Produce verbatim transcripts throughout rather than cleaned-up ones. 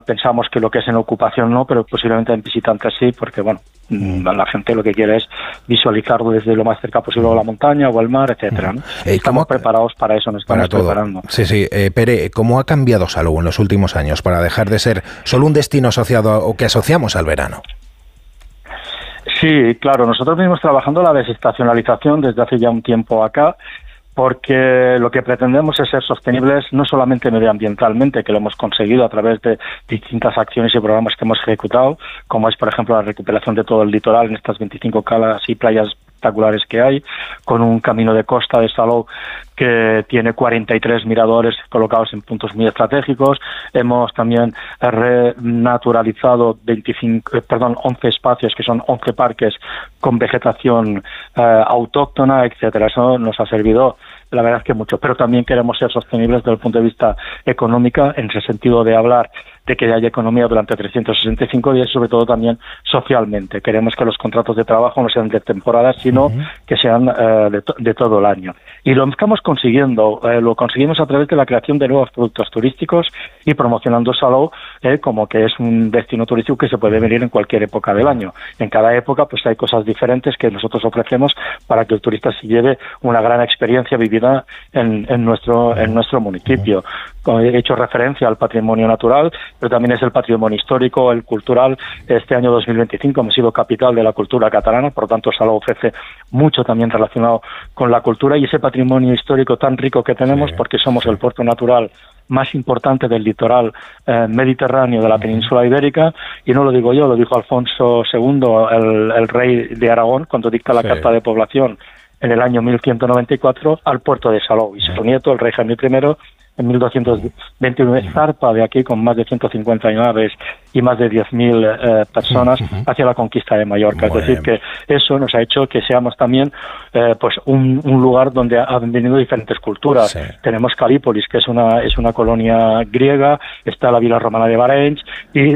pensamos que lo que es en ocupación no, pero posiblemente en visitantes sí, porque bueno, mm. la gente lo que quiere es visualizarlo desde lo más cerca posible a la montaña o al mar, etcétera, ¿no? Eh, estamos ha... preparados para eso, nos estamos para todo. preparando. Sí, sí. Eh, Pere, ¿cómo ha cambiado Salou en los últimos años para dejar de ser solo un destino asociado a, o que asociamos al verano? Sí, claro, nosotros venimos trabajando la desestacionalización desde hace ya un tiempo acá, porque lo que pretendemos es ser sostenibles no solamente medioambientalmente, que lo hemos conseguido a través de distintas acciones y programas que hemos ejecutado, como es, por ejemplo, la recuperación de todo el litoral en estas veinticinco calas y playas espectaculares que hay, con un camino de costa de Salou que tiene cuarenta y tres miradores colocados en puntos muy estratégicos. Hemos también renaturalizado veinticinco, eh, perdón, once espacios, que son once parques con vegetación eh, autóctona, etcétera. Eso nos ha servido, la verdad es que mucho, pero también queremos ser sostenibles desde el punto de vista económico, en ese sentido de hablar de que haya economía durante trescientos sesenta y cinco días, y sobre todo también socialmente. Queremos que los contratos de trabajo no sean de temporada, sino uh-huh. que sean eh, de, to- de todo el año. Y lo estamos consiguiendo, eh, lo conseguimos a través de la creación de nuevos productos turísticos y promocionando Salou eh, como que es un destino turístico que se puede venir en cualquier época del año. En cada época pues hay cosas diferentes que nosotros ofrecemos para que el turista se lleve una gran experiencia vivida en, en nuestro en nuestro municipio. He hecho referencia al patrimonio natural, pero también es el patrimonio histórico, el cultural. Este año dos mil veinticinco hemos sido capital de la cultura catalana, por lo tanto Salou ofrece mucho también relacionado con la cultura y ese patrimonio histórico tan rico que tenemos, sí, porque somos sí. el puerto natural más importante del litoral eh, mediterráneo de la península ibérica, y no lo digo yo, lo dijo Alfonso segundo, el, el rey de Aragón, cuando dicta la sí. Carta de Población en el año mil ciento noventa y cuatro al puerto de Salou, y su nieto, el rey Jaime primero, en mil doscientos veintinueve zarpa de aquí con más de ciento cincuenta naves y más de diez mil eh, personas hacia la conquista de Mallorca. Bueno. Es decir, que eso nos ha hecho que seamos también eh, pues un, un lugar donde han venido diferentes culturas. Sí. Tenemos Calípolis, que es una es una colonia griega, está la vila romana de Barenys y...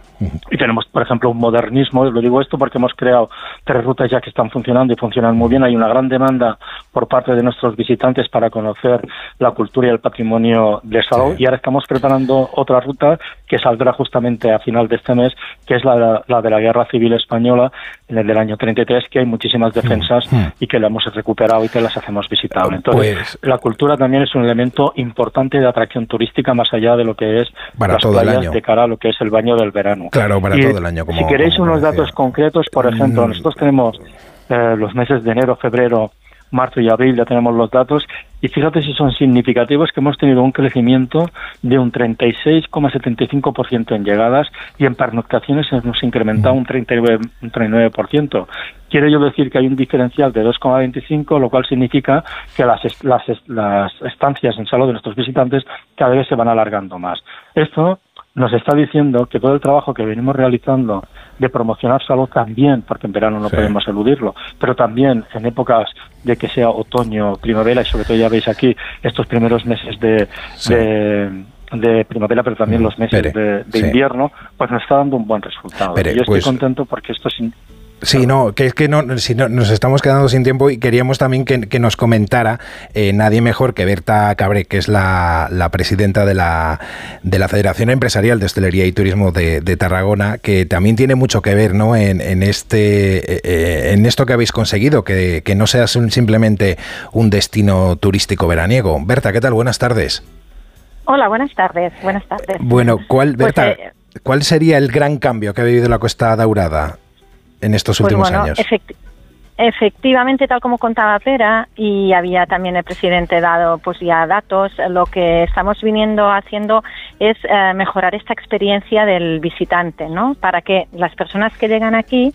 Y tenemos, por ejemplo, un modernismo. Lo digo esto porque hemos creado tres rutas ya que están funcionando y funcionan muy bien. Hay una gran demanda por parte de nuestros visitantes para conocer la cultura y el patrimonio de Salou. Sí. Y ahora estamos preparando otra ruta que saldrá justamente a final de este mes, que es la, la de la Guerra Civil Española, en el del año treinta y tres, que hay muchísimas defensas mm. y que la hemos recuperado y que las hacemos visitables. Entonces, pues, la cultura también es un elemento importante de atracción turística, más allá de lo que es para las todo playas el año. De cara a lo que es el baño del verano. Claro, para y todo el año. Como, si queréis como unos decía. datos concretos, por ejemplo, mm. nosotros tenemos eh, los meses de enero, febrero, marzo y abril, ya tenemos los datos, y fíjate si son significativos, que hemos tenido un crecimiento de un treinta y seis coma setenta y cinco por ciento en llegadas, y en pernoctaciones hemos incrementado un treinta y nueve por ciento. Quiero yo decir que hay un diferencial de dos coma veinticinco, lo cual significa que las, las, las estancias en Salou de nuestros visitantes cada vez se van alargando más. Esto nos está diciendo que todo el trabajo que venimos realizando de promocionar Salou también, porque en verano no sí. podemos eludirlo, pero también en épocas de que sea otoño, primavera, y sobre todo ya veis aquí estos primeros meses de... Sí. de de primavera, pero también los meses Pere, de, de sí. invierno, pues nos está dando un buen resultado. Pere, y yo estoy pues... contento porque esto es... Sí, no, que es que no, si no, nos estamos quedando sin tiempo y queríamos también que, que nos comentara eh, nadie mejor que Berta Cabré, que es la, la presidenta de la, de la Federación Empresarial de Hostelería y Turismo de, de Tarragona, que también tiene mucho que ver, ¿no?, en, en este eh, en esto que habéis conseguido, que, que no sea simplemente un destino turístico veraniego. Berta, ¿qué tal? Buenas tardes. Hola, buenas tardes. Buenas tardes. Bueno, ¿cuál, Berta, pues, eh, ¿cuál sería el gran cambio que ha vivido la Costa Daurada en estos pues últimos bueno, años? Efecti- efectivamente, tal como contaba Pera, y había también el presidente dado pues ya datos, lo que estamos viniendo haciendo es eh, mejorar esta experiencia del visitante, ¿no? Para que las personas que llegan aquí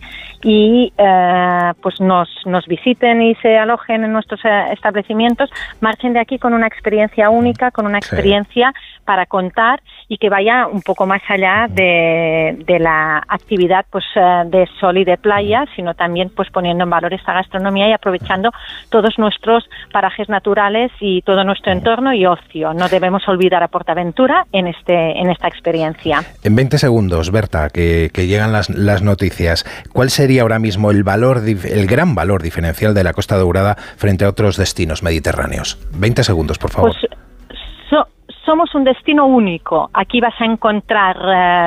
y eh, pues nos, nos visiten y se alojen en nuestros eh, establecimientos, marchen de aquí con una experiencia única, con una experiencia sí. para contar, y que vaya un poco más allá de, de la actividad pues eh, de sol y de playa, sino también pues poniendo en valor esta gastronomía y aprovechando todos nuestros parajes naturales y todo nuestro entorno y ocio. No debemos olvidar a PortAventura en este en esta experiencia. En veinte segundos, Berta, que, que llegan las, las noticias, ¿cuál sería ahora mismo el valor, el gran valor diferencial de la Costa Daurada frente a otros destinos mediterráneos? veinte segundos, por favor. Pues, so, somos un destino único. Aquí vas a encontrar... Uh,